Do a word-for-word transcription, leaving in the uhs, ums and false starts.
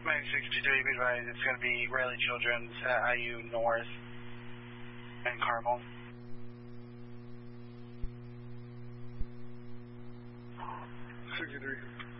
Mike sixty-three, be advised, it's going to be Raleigh Children's at I U North and Carmel. sixty-three.